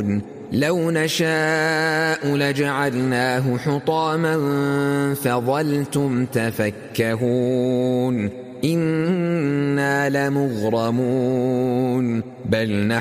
يعلمون لو نشاء لجعلناه حطاما فظلتم تفكهون إنا لمغرمون بل